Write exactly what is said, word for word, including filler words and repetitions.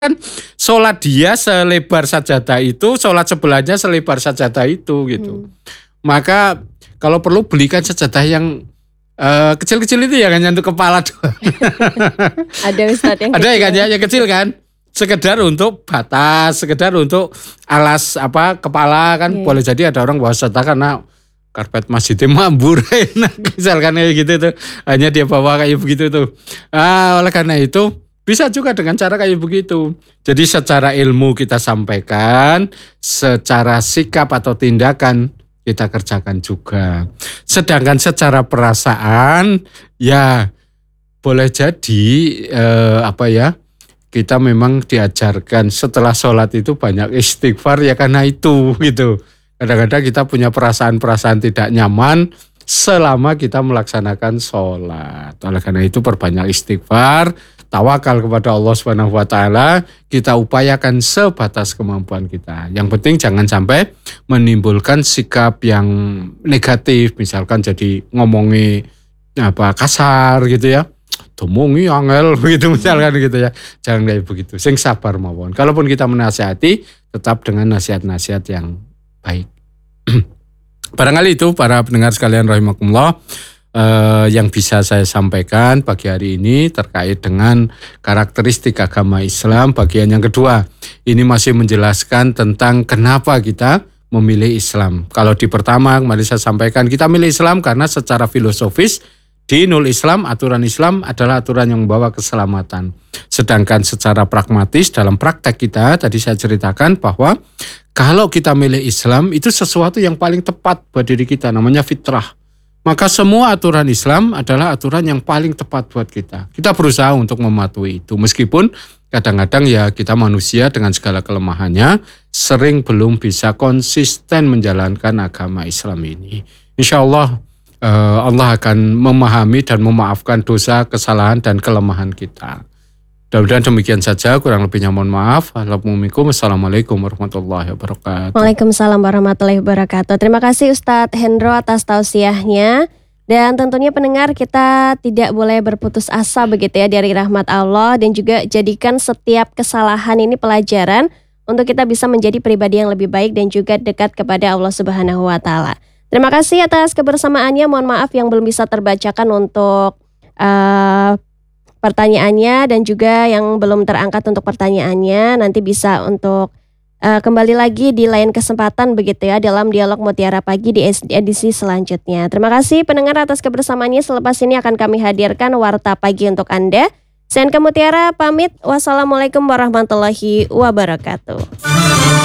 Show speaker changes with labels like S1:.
S1: kan sholat dia selebar sajadah itu, sholat sebelahnya selebar sajadah itu gitu. Hmm. Maka kalau perlu belikan sajadah yang uh, kecil-kecil itu ya kan, untuk kepala doang.
S2: Ada Ustadz yang
S1: ada
S2: kecil.
S1: ya kan ya, yang kecil kan. Sekedar untuk batas, sekedar untuk alas apa kepala kan, yeah. Boleh jadi ada orang bawa sajadah karena karpet masjidnya mambur enak misalkan kayak gitu tuh. Hanya dia bawa kayak begitu tuh. Ah, oleh karena itu bisa juga dengan cara kayak begitu. Jadi secara ilmu kita sampaikan, secara sikap atau tindakan kita kerjakan juga. Sedangkan secara perasaan, ya boleh jadi eh, apa ya, kita memang diajarkan setelah sholat itu banyak istighfar ya karena itu gitu. Kadang-kadang kita punya perasaan-perasaan tidak nyaman selama kita melaksanakan sholat. Oleh karena itu perbanyak istighfar, tawakal kepada Allah Subhanahu wa taala, kita upayakan sebatas kemampuan kita. Yang penting jangan sampai menimbulkan sikap yang negatif, misalkan jadi ngomongi apa kasar gitu ya. Domongi angel begitu misalkan gitu ya. Jangan kayak begitu. Sing sabar mawon. Kalaupun kita menasihati, tetap dengan nasihat-nasihat yang baik. Barangkali itu para pendengar sekalian rahimakumullah. Uh, yang bisa saya sampaikan pagi hari ini terkait dengan karakteristik agama Islam bagian yang kedua. Ini masih menjelaskan tentang kenapa kita memilih Islam. Kalau di pertama kemarin saya sampaikan kita milih Islam karena secara filosofis dinul Islam, aturan Islam adalah aturan yang membawa keselamatan. Sedangkan secara pragmatis dalam praktek kita tadi saya ceritakan bahwa kalau kita milih Islam itu sesuatu yang paling tepat buat diri kita, namanya fitrah. Maka semua aturan Islam adalah aturan yang paling tepat buat kita. Kita berusaha untuk mematuhi itu. Meskipun kadang-kadang ya kita manusia dengan segala kelemahannya sering belum bisa konsisten menjalankan agama Islam ini. Insya Allah Allah akan memahami dan memaafkan dosa, kesalahan dan kelemahan kita. Mudah-mudahan demikian saja, kurang lebihnya mohon maaf. Assalamualaikum warahmatullahi wabarakatuh.
S2: Waalaikumsalam warahmatullahi wabarakatuh. Terima kasih Ustadz Hendro atas tausiahnya. Dan tentunya pendengar, kita tidak boleh berputus asa begitu ya dari rahmat Allah. Dan juga jadikan setiap kesalahan ini pelajaran untuk kita bisa menjadi pribadi yang lebih baik dan juga dekat kepada Allah Subhanahu wa taala. Terima kasih atas kebersamaannya. Mohon maaf yang belum bisa terbacakan untuk uh, pertanyaannya dan juga yang belum terangkat untuk pertanyaannya. Nanti bisa untuk uh, kembali lagi di lain kesempatan begitu ya dalam Dialog Mutiara Pagi di edisi selanjutnya. Terima kasih pendengar atas kebersamaannya. Selepas ini akan kami hadirkan Warta Pagi untuk Anda. Saya Anka Mutiara pamit. Wassalamualaikum warahmatullahi wabarakatuh.